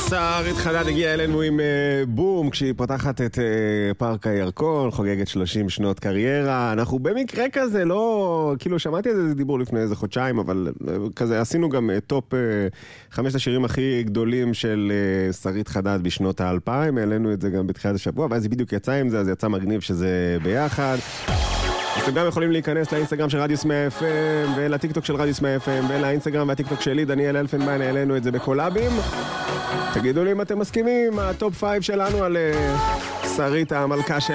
שרית חדד הגיעה אלינו עם בום כשהיא פותחת את פארק הירקון, חוגגת 30 שנות קריירה. אנחנו במקרה כזה, לא, כאילו שמעתי איזה דיבור לפני איזה חודשיים, אבל כזה עשינו גם טופ 5 השירים הכי גדולים של שרית חדד בשנות ה-2000, העלינו את זה גם בתחילת השבוע, ואז היא בדיוק יצאה עם זה, אז יצא מגניב שזה ביחד. אז אתם גם יכולים להיכנס לאינסטגרם של רדיוס 100 FM ולטיקטוק של רדיוס 100 FM ולאינסטגרם והטיקטוק שלי, דניאל אלפנמן, העלינו את זה בקולאבים. תגידו לי אם אתם מסכימים, הטופ 5 שלנו על שרית המלכה של